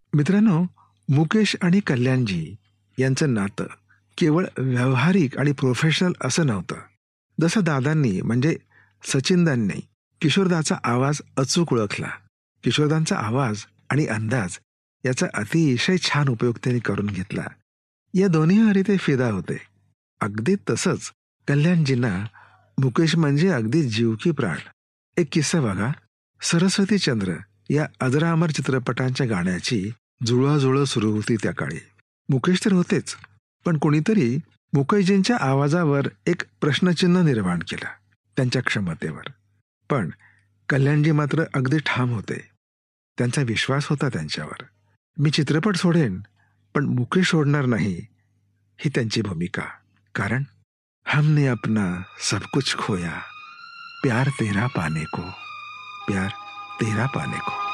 मित्रांनो, मुकेश आणि कल्याणजी यांचं नातं केवळ व्यावहारिक आणि प्रोफेशनल असं नव्हतं. जसं दादांनी म्हणजे सचिनदांनी किशोरदाचा आवाज अचूक ओळखला, किशोरदांचा आवाज आणि अंदाज याचा अतिशय छान उपयोग त्यांनी करून घेतला. या दोन्हीवरही ते फिदा होते. अगदी तसंच कल्याणजींना मुकेश म्हणजे अगदी जीव की प्राण. एक किस्सा बघा. सरस्वती चंद्र या अजरामर चित्रपटांच्या गाण्याची जुळवाजुळव सुरू होती त्या काळी. मुकेश तर होतेच, पण कोणीतरी मुकेशजींच्या आवाजावर एक प्रश्नचिन्ह निर्माण केलं, त्यांच्या क्षमतेवर. पण कल्याणजी मात्र अगदी ठाम होते. त्यांचा विश्वास होता त्यांच्यावर. मी चित्रपट सोडेन, पण मुकेश सोडणार नाही, ही त्यांची भूमिका. कारण हमने अपना सब कुछ खोया, प्यार तेरा पाने को, प्यार तेरा पाने को.